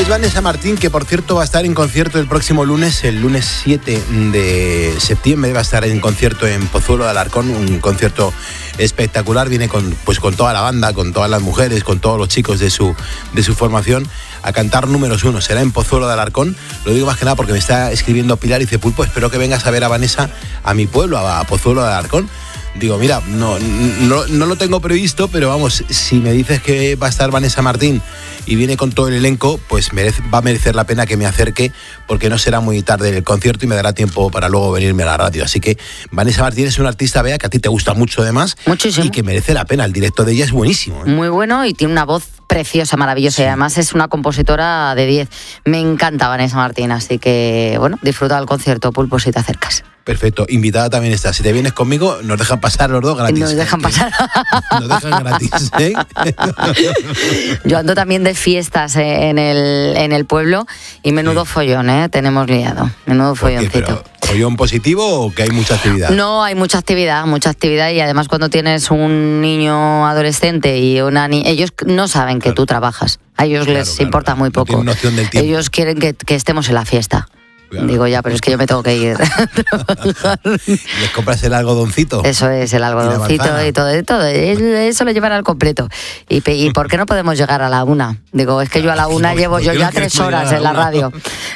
Es Vanessa Martín, que por cierto va a estar en concierto el próximo lunes, el lunes 7 de septiembre, va a estar en concierto en Pozuelo de Alarcón, un concierto espectacular. Viene con toda la banda, con todas las mujeres, con todos los chicos de su formación a cantar números 1. Será en Pozuelo de Alarcón. Lo digo más que nada porque me está escribiendo Pilar y dice: Pulpo, espero que vengas a ver a Vanessa a mi pueblo, a Pozuelo de Alarcón. Digo, mira, no lo tengo previsto, pero vamos, si me dices que va a estar Vanessa Martín y viene con todo el elenco, pues va a merecer la pena que me acerque, porque no será muy tarde el concierto y me dará tiempo para luego venirme a la radio. Así que Vanessa Martín es una artista, Bea, que a ti te gusta mucho además. Muchísimo. Y que merece la pena. El directo de ella es buenísimo, ¿eh? Muy bueno, y tiene una voz preciosa, maravillosa, sí. Y además es una compositora de 10. Me encanta Vanessa Martín, así que, bueno, disfruta del concierto, Pulpo, si te acercas. Perfecto, invitada también está. Si te vienes conmigo, nos dejan pasar los dos gratis. Nos dejan pasar. Nos dejan gratis, ¿eh? Yo ando también de fiestas en el pueblo y menudo follón, ¿eh? Tenemos liado. Menudo folloncito. ¿Follón positivo o que hay mucha actividad? No, hay mucha actividad, y además cuando tienes un niño adolescente y una niña, ellos no saben que tú trabajas. A ellos les importa muy poco. No tienen noción del tiempo. Ellos quieren que estemos en la fiesta. Claro. Digo, ya, pero es que yo me tengo que ir a trabajar. ¿Les compras el algodoncito? Eso es, el algodoncito y todo. Eso lo llevan al completo. ¿Y por qué no podemos llegar a la 1? Digo, es que yo a la 1 llevo yo ya 3 horas en la radio.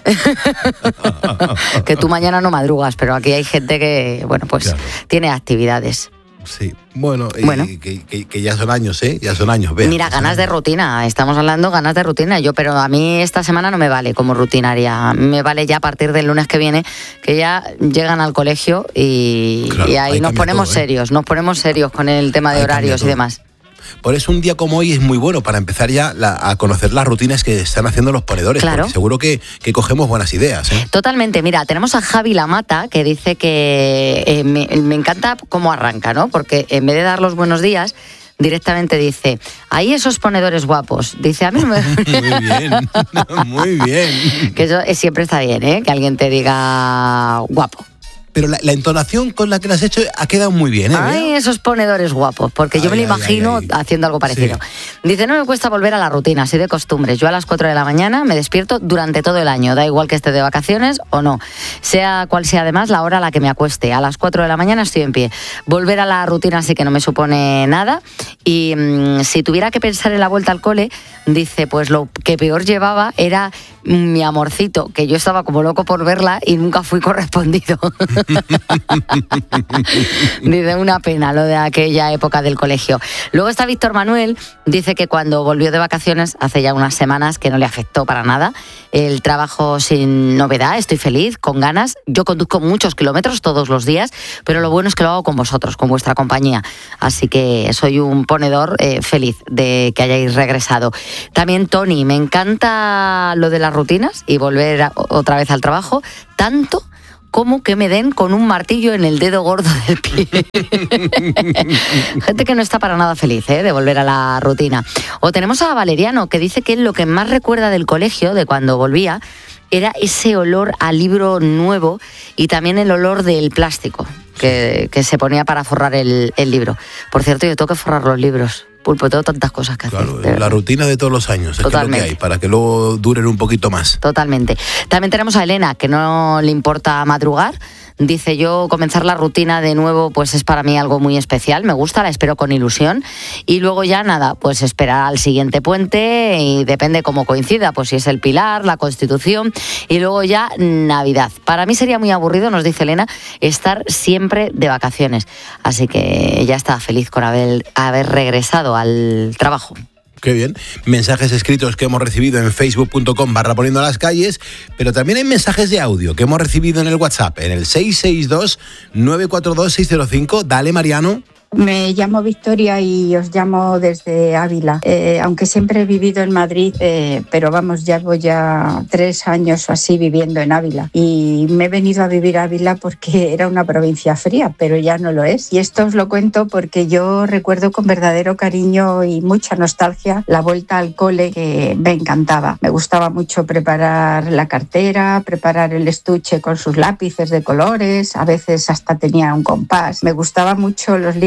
Que tú mañana no madrugas, pero aquí hay gente que, bueno, pues claro, tiene actividades. Sí, bueno. Que ya son años, ¿eh? Ya son años. Vea, mira, ganas de rutina, estamos hablando ganas de rutina. Pero a mí esta semana no me vale como rutinaria, me vale ya a partir del lunes que viene, que ya llegan al colegio y ahí nos ponemos serios, nos ponemos serios con el tema de horarios y demás. Por eso un día como hoy es muy bueno para empezar ya a conocer las rutinas que están haciendo los ponedores, claro, porque seguro que cogemos buenas ideas, ¿eh? Totalmente. Mira, tenemos a Javi Lamata, que dice que me encanta cómo arranca, ¿no? Porque en vez de dar los buenos días, directamente dice: ahí esos ponedores guapos. Dice, a mí no me... Muy bien, muy bien. Que eso siempre está bien, ¿eh? Que alguien te diga guapo. Pero la entonación con la que lo has hecho ha quedado muy bien, ¿eh? Ay, esos ponedores guapos, porque yo me lo imagino haciendo algo parecido. Sí. Dice, no me cuesta volver a la rutina, así de costumbres. Yo a las 4 de la mañana me despierto durante todo el año, da igual que esté de vacaciones o no. Sea cual sea además la hora a la que me acueste. A las 4 de la mañana estoy en pie. Volver a la rutina sí que no me supone nada. Y si tuviera que pensar en la vuelta al cole, dice, pues lo que peor llevaba era mi amorcito, que yo estaba como loco por verla y nunca fui correspondido. Dice, una pena lo de aquella época del colegio. Luego está Víctor Manuel, dice que cuando volvió de vacaciones hace ya unas semanas que no le afectó para nada el trabajo, sin novedad, estoy feliz, con ganas. Yo conduzco muchos kilómetros todos los días, pero lo bueno es que lo hago con vosotros, con vuestra compañía, así que soy un ponedor feliz de que hayáis regresado. También Tony, me encanta lo de las rutinas y volver otra vez al trabajo, tanto como que me den con un martillo en el dedo gordo del pie. Gente que no está para nada feliz, de volver a la rutina. O tenemos a Valeriano, que dice que lo que más recuerda del colegio, de cuando volvía, era ese olor a libro nuevo y también el olor del plástico que se ponía para forrar el libro. Por cierto, yo tengo que forrar los libros. Pulpo, tengo tantas cosas que hacer. Claro, la rutina de todos los años, es lo que hay, para que luego duren un poquito más. Totalmente. También tenemos a Elena, que no le importa madrugar. Dice, yo comenzar la rutina de nuevo pues es para mí algo muy especial, me gusta, la espero con ilusión y luego ya nada, pues esperar al siguiente puente y depende cómo coincida, pues si es el Pilar, la Constitución y luego ya Navidad. Para mí sería muy aburrido, nos dice Elena, estar siempre de vacaciones, así que ya está feliz con haber regresado al trabajo. Qué bien. Mensajes escritos que hemos recibido en facebook.com/poniendo las calles, pero también hay mensajes de audio que hemos recibido en el WhatsApp, en el 662-942-605. Dale, Mariano. Me llamo Victoria y os llamo desde Ávila, aunque siempre he vivido en Madrid, pero vamos, llevo ya 3 años o así viviendo en Ávila y me he venido a vivir a Ávila porque era una provincia fría, pero ya no lo es. Y esto os lo cuento porque yo recuerdo con verdadero cariño y mucha nostalgia la vuelta al cole, que me encantaba. Me gustaba mucho preparar la cartera, preparar el estuche con sus lápices de colores, a veces hasta tenía un compás. Me gustaban mucho los libros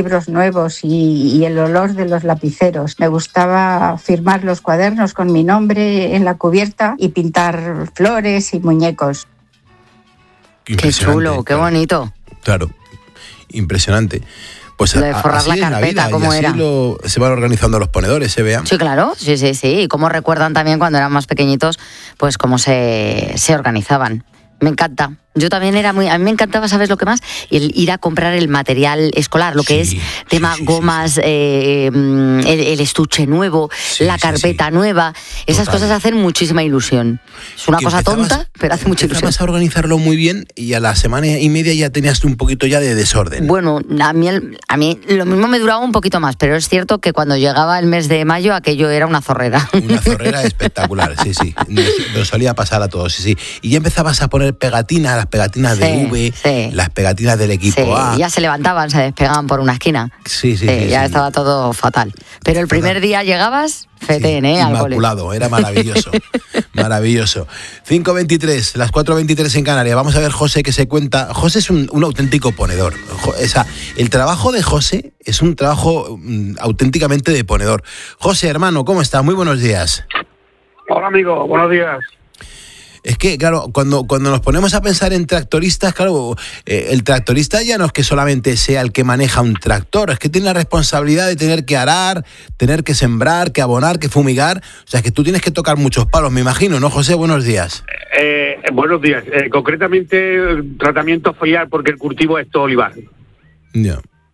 libros nuevos y el olor de los lapiceros. Me gustaba firmar los cuadernos con mi nombre en la cubierta y pintar flores y muñecos. Qué chulo, qué bonito. Claro, impresionante. Pues lo de forrar la carpeta, ¿cómo era? Se van organizando los ponedores, se vean. Sí, claro, sí. Y cómo recuerdan también cuando eran más pequeñitos, pues cómo se organizaban. Me encanta. Yo también a mí me encantaba, ¿sabes lo que más? El ir a comprar el material escolar, lo que es tema gomas, el estuche nuevo, la carpeta nueva. Esas cosas hacen muchísima ilusión. Es una cosa tonta, pero hace mucha ilusión. Empezabas a organizarlo muy bien y a la semana y media ya tenías un poquito ya de desorden. Bueno, a mí lo mismo me duraba un poquito más, pero es cierto que cuando llegaba el mes de mayo aquello era una zorrera. Una zorrera espectacular, sí. Nos solía pasar a todos, sí. Y ya empezabas a poner pegatinas, las pegatinas de V, las pegatinas del equipo A. Ya se levantaban, se despegaban por una esquina. Sí. Ya estaba todo fatal. Pero el primer día llegabas, fetén, inmaculado, era maravilloso. Maravilloso. 5:23, las 4:23 en Canarias. Vamos a ver José que se cuenta. José es un auténtico ponedor. El trabajo de José es un trabajo auténticamente de ponedor. José, hermano, ¿cómo estás? Muy buenos días. Hola, amigo, buenos días. Es que, claro, cuando nos ponemos a pensar en tractoristas, claro, el tractorista ya no es que solamente sea el que maneja un tractor, es que tiene la responsabilidad de tener que arar, tener que sembrar, que abonar, que fumigar. O sea, es que tú tienes que tocar muchos palos, me imagino, ¿no, José? Buenos días. Buenos días. Concretamente, tratamiento foliar, porque el cultivo es todo olivar. Ya.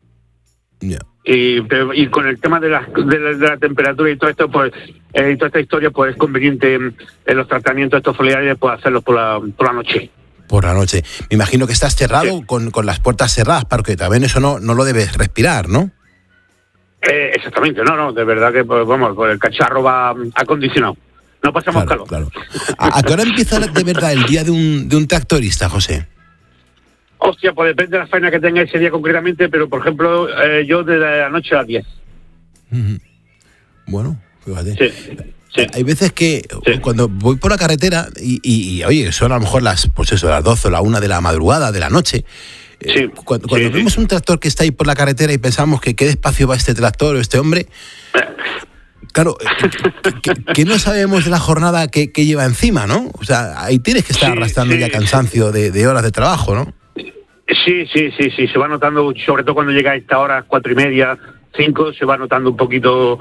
Y con el tema de la temperatura y todo esto, pues, y toda esta historia, pues es conveniente en los tratamientos de estos foliares, pues hacerlos por la noche. Por la noche. Me imagino que estás cerrado con las puertas cerradas, porque también eso no lo debes respirar, ¿no? Exactamente, no, de verdad que, pues, vamos, el cacharro va acondicionado. No pasamos calor. Claro. ¿A qué hora empieza de verdad el día de un tractorista, José? Hostia, pues depende de la faena que tenga ese día concretamente, pero por ejemplo, yo desde la noche a las 10. Bueno, fíjate. Sí. Hay veces que cuando voy por la carretera y oye, son a lo mejor las 12 o la 1 de la madrugada, de la noche. Cuando vemos un tractor que está ahí por la carretera y pensamos que qué despacio va este tractor o este hombre. Claro, que no sabemos de la jornada que lleva encima, ¿no? O sea, ahí tienes que estar arrastrando ya cansancio de horas de trabajo, ¿no? Sí, se va notando, sobre todo cuando llega a esta hora, 4:30, 5, se va notando un poquito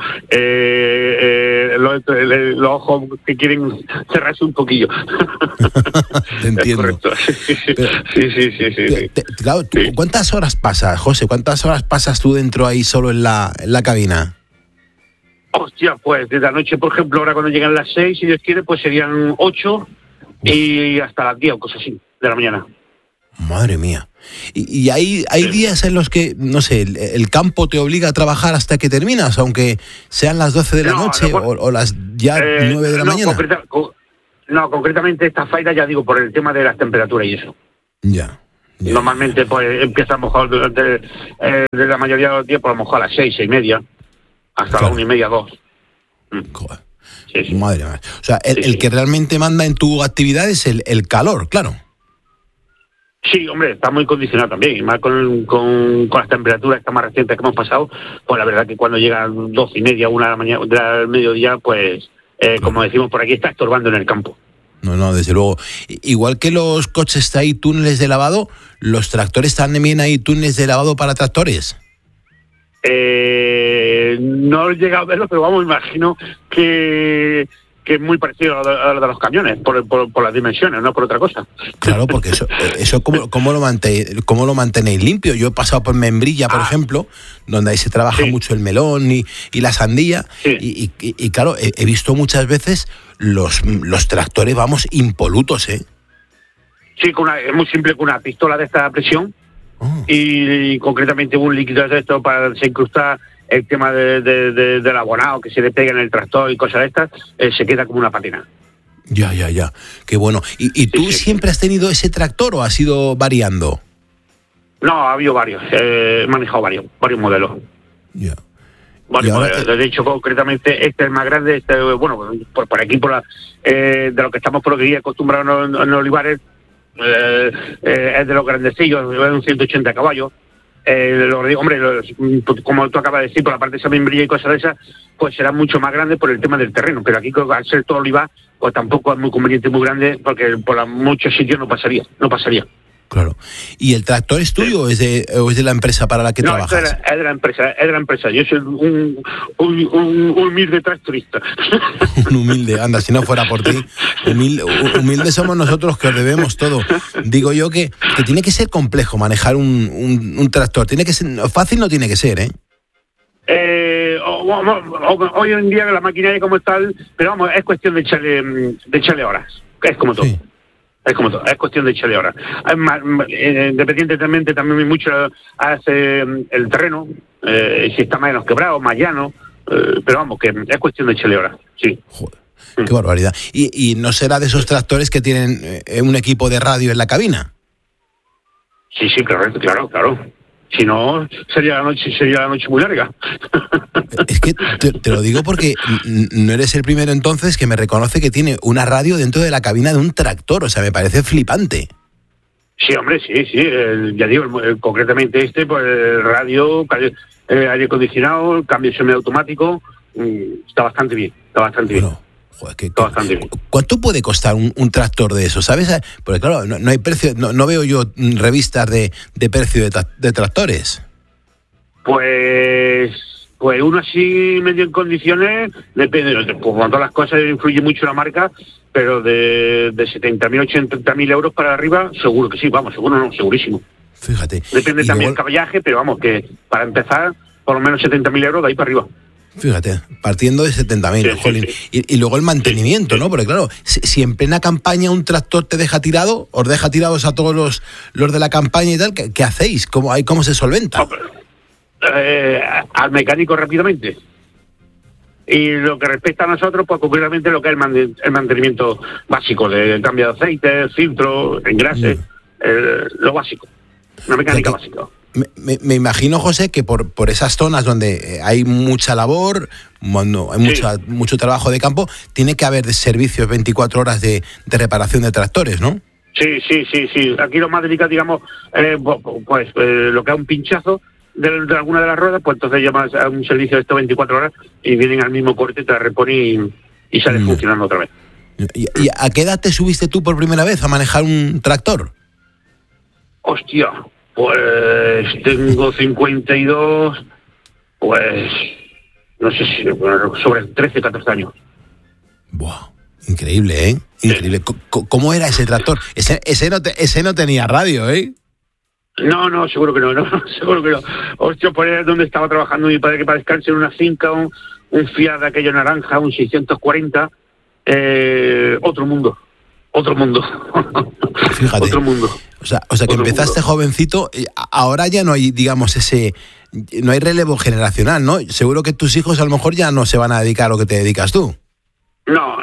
los ojos que quieren cerrarse un poquillo. Te entiendo. Sí. Claro, ¿cuántas horas pasas, José? ¿Cuántas horas pasas tú dentro ahí solo en la cabina? Hostia, pues desde la noche, por ejemplo, ahora cuando llegan las 6, si Dios quiere, pues serían 8 y hasta las 10 o cosas así, de la mañana. Madre mía. Y hay días en los que, no sé, el campo te obliga a trabajar hasta que terminas, aunque sean las 12 de la noche o las ya 9 de la mañana. Concretamente esta faena, ya digo, por el tema de las temperaturas y eso. Ya. Normalmente pues empieza a mojar durante de la mayoría de los días, por a lo mejor a las 6:30, hasta las 1:30, 2. Joder. Sí. Madre mía. O sea, el que realmente manda en tu actividad es el calor, claro. Sí, hombre, está muy condicionado también, y más con las temperaturas estas más recientes que hemos pasado, pues la verdad que cuando llegan 12:30, 1 de la mañana, del mediodía, pues, como decimos por aquí, está estorbando en el campo. No, desde luego. Igual que los coches hay túneles de lavado, ¿los tractores también hay túneles de lavado para tractores? No he llegado a verlo, pero vamos, imagino que es muy parecido a lo de los camiones, por las dimensiones, no por otra cosa. Claro, porque eso ¿cómo lo mantenéis limpio? Yo he pasado por Membrilla, por ejemplo, donde ahí se trabaja mucho el melón y la sandía, y claro, he visto muchas veces los tractores, vamos, impolutos, ¿eh? Sí, es muy simple, con una pistola de esta presión, y concretamente un líquido de esto para desincrustar el tema del abonado que se le pega en el tractor y cosas de estas, se queda como una patina. Ya. Qué bueno. ¿Y tú siempre has tenido ese tractor o has ido variando? No, ha habido varios. He manejado varios modelos. Ya. Varios modelos. De hecho, concretamente, este es el más grande. Bueno, por aquí, de lo que estamos por aquí acostumbrados en Olivares, es de los grandecillos, es un 180 caballos. Hombre, como tú acabas de decir, por la parte de esa membrilla y cosas de esas, pues será mucho más grande por el tema del terreno. Pero aquí, al ser todo olivar, pues tampoco es muy conveniente, muy grande, porque por muchos sitios no pasaría. Claro. ¿Y el tractor es tuyo o es de la empresa para la que trabajas? Es de la empresa. Yo soy un humilde tractorista. Un humilde, anda, si no fuera por ti. Humilde somos nosotros, que os debemos todo. Digo yo que tiene que ser complejo manejar un tractor. Tiene que ser fácil, no tiene que ser, ¿eh? Hoy en día la maquinaria como tal, pero vamos, es cuestión de echarle horas. Es como todo. Sí. Es como todo, es cuestión de echarle horas. Independientemente también mucho hace el terreno, si está menos quebrado, más llano, pero vamos, que es cuestión de echarle horas, sí. Joder, qué barbaridad. ¿Y no será de esos tractores que tienen un equipo de radio en la cabina? Sí, claro. Si no, sería la noche muy larga. Es que te lo digo porque no eres el primero entonces que me reconoce que tiene una radio dentro de la cabina de un tractor. O sea, me parece flipante. Sí, hombre, sí. Ya digo, concretamente pues radio, aire acondicionado, cambio semiautomático, está bastante bien. Joder, ¿cuánto puede costar un tractor de eso? ¿Sabes? Porque claro, no hay precio, no veo yo revistas de precio de tractores. Pues uno así medio en condiciones, depende, pues con todas las cosas influye mucho la marca, pero de 70.000, 80.000 euros para arriba, seguro que sí, segurísimo. Fíjate. Depende también del caballaje, pero vamos, que para empezar, por lo menos 70.000 euros de ahí para arriba. Fíjate, partiendo de 70.000, jolín. Sí. Y luego el mantenimiento, ¿no? Porque claro, si en plena campaña un tractor te deja tirado, os deja tirados a todos los de la campaña y tal, ¿qué hacéis? ¿Cómo se solventa? Al mecánico rápidamente. Y lo que respecta a nosotros, pues concretamente lo que es el mantenimiento básico, de cambio de aceite, filtro, engrase, lo básico. Una mecánica básica. Me imagino, José, que por esas zonas donde hay mucha labor, hay mucho trabajo de campo, tiene que haber servicios 24 horas de reparación de tractores, ¿no? Sí. Aquí lo más delicado, digamos, lo que es un pinchazo de alguna de las ruedas, pues entonces llamas a un servicio de estos 24 horas y vienen al mismo corte, te la reponen y sale funcionando otra vez. ¿Y a qué edad te subiste tú por primera vez a manejar un tractor? Hostia, pues tengo 52, pues no sé si sobre 13, 14 años. Buah, increíble, ¿eh? Increíble. Sí. ¿Cómo era ese tractor? Ese no tenía radio, ¿eh? No, seguro que no, seguro que no. Hostia, por ahí donde estaba trabajando mi padre, que para descansar en una finca, un Fiat de aquello naranja, un 640, otro mundo. Fíjate. Otro mundo. O sea que empezaste jovencito, ahora ya no hay, digamos, no hay relevo generacional, ¿no? Seguro que tus hijos a lo mejor ya no se van a dedicar a lo que te dedicas tú. No,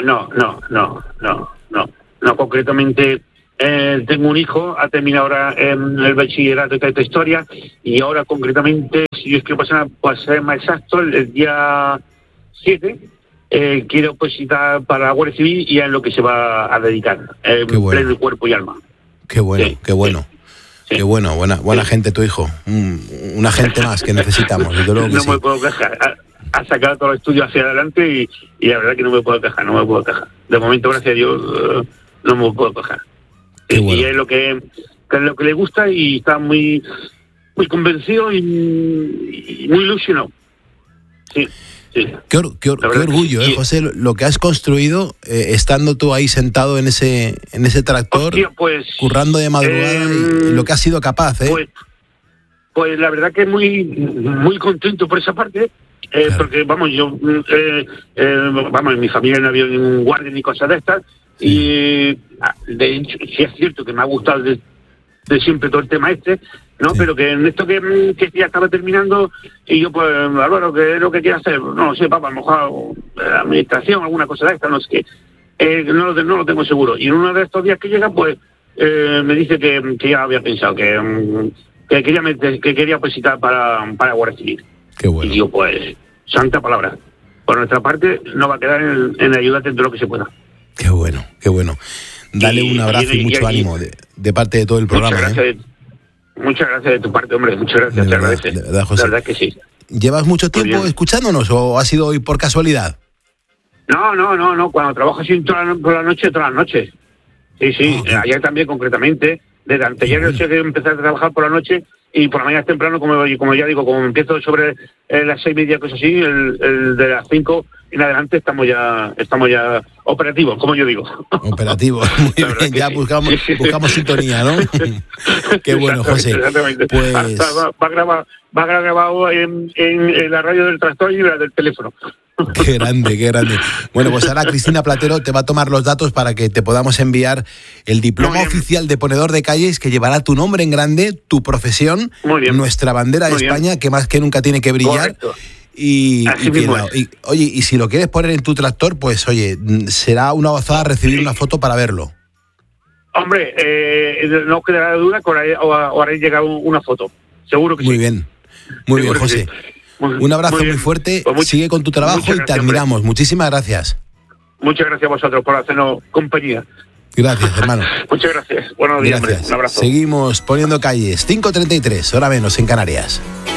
concretamente tengo un hijo, ha terminado ahora el bachillerato y toda esta historia, y ahora concretamente, si yo es que pasa ser más exacto, el día 7 quiero positar para la Guardia Civil y es lo que se va a dedicar, pleno cuerpo y alma. Qué bueno, sí, qué bueno. Sí. Qué bueno, buena gente tu hijo. Una gente más que necesitamos. Desde luego que no me puedo quejar. Ha sacado todo el estudio hacia adelante y la verdad que no me puedo quejar. De momento, gracias a Dios, no me puedo quejar. Bueno. Y es lo que le gusta y está muy convencido y muy ilusionado. Sí. Qué orgullo, José, lo que has construido estando tú ahí sentado en ese tractor, hostia, pues, currando de madrugada y lo que has sido capaz, ¿eh? Pues la verdad que muy contento por esa parte, claro. Porque vamos, yo en mi familia no había ningún guardia ni cosas de estas, y de hecho sí es cierto que me ha gustado de siempre todo el tema ¿no? Sí. Pero que en esto que ya estaba terminando y yo pues, Álvaro, ¿qué es lo que quiero hacer? No sé, papá, a lo mejor administración, alguna cosa de esta, no sé qué. No lo tengo seguro. Y en uno de estos días que llega, pues me dice que ya había pensado, que quería visitar para Guardia Civil. Qué bueno. Y yo, pues, santa palabra. Por nuestra parte, no va a quedar en ayudarte en todo lo que se pueda. Qué bueno. Dale un abrazo y mucho ánimo de parte de todo el programa. Muchas gracias. Muchas gracias de tu parte, hombre, muchas gracias, te agradece. De verdad, José. La verdad que sí. ¿Llevas mucho tiempo escuchándonos o ha sido hoy por casualidad? No, cuando trabajo así por la noche, todas las noches. Sí, ayer también concretamente, desde anteayer noche que empecé a trabajar por la noche y por la mañana temprano, como ya digo, como empiezo sobre las 6:30, cosas así, el de las 5 en adelante estamos ya operativos, como yo digo. Operativos, muy bien, ya sí. buscamos sintonía, ¿no? Qué bueno, José. Exactamente. Pues... Va grabado en la radio del tractor y la del teléfono. Qué grande. Bueno, pues ahora Cristina Platero te va a tomar los datos para que te podamos enviar el diploma oficial de ponedor de calles que llevará tu nombre en grande, tu profesión, nuestra bandera de España, que más que nunca tiene que brillar. Correcto. Y oye, y si lo quieres poner en tu tractor, pues oye, será una gozada recibir una foto para verlo. Hombre, no quedará duda que ahora llega una foto. Seguro que muy sí. Bien, muy bien, José. Un abrazo muy fuerte, pues sigue con tu trabajo y te admiramos. Hombre. Muchísimas gracias. Muchas gracias a vosotros por hacernos compañía. Gracias, hermano. Muchas gracias. Buenos días, hombre. Un abrazo. Seguimos poniendo calles. 5:33, hora menos en Canarias.